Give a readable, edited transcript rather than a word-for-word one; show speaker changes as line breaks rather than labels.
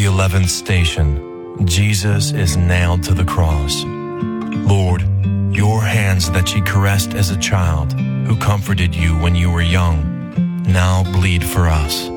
11th station. Jesus is nailed to the cross. Lord, your hands that ye caressed as a child, who comforted you when you were young, now bleed for us.